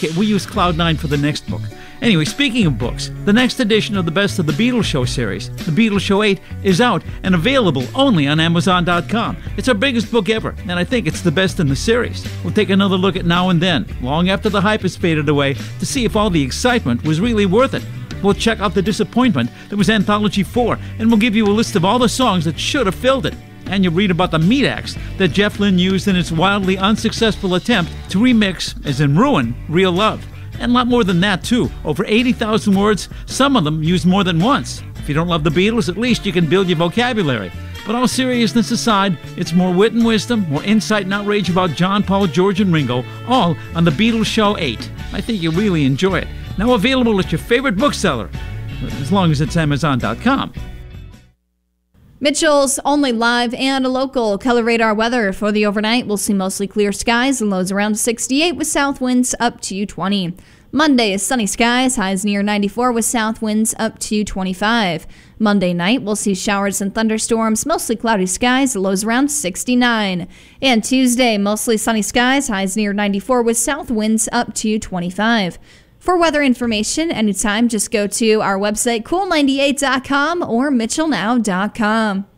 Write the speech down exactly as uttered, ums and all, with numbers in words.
Okay, we use Cloud nine for the next book. Anyway, speaking of books, the next edition of the Best of the Beatles Show series, The Beatles Show eight, is out and available only on Amazon dot com. It's our biggest book ever, and I think it's the best in the series. We'll take another look at Now and Then, long after the hype has faded away, to see if all the excitement was really worth it. We'll check out the disappointment that was Anthology four, and we'll give you a list of all the songs that should have filled it. And you'll read about the meat axe that Jeff Lynne used in its wildly unsuccessful attempt to remix, as in ruin, Real Love. And a lot more than that, too. Over eighty thousand words, some of them used more than once. If you don't love the Beatles, at least you can build your vocabulary. But all seriousness aside, it's more wit and wisdom, more insight and outrage about John, Paul, George, and Ringo, all on The Beatles Show eight. I think you'll really enjoy it. Now available at your favorite bookseller, as long as it's Amazon dot com. Mitchell's only live and local color radar weather for the overnight. We'll see mostly clear skies and lows around sixty-eight with south winds up to twenty. Monday is sunny skies, highs near ninety-four with south winds up to twenty-five. Monday night, we'll see showers and thunderstorms, mostly cloudy skies, lows around sixty-nine. And Tuesday, mostly sunny skies, highs near ninety-four with south winds up to twenty-five. For weather information, anytime, just go to our website, cool ninety-eight dot com or mitchell now dot com.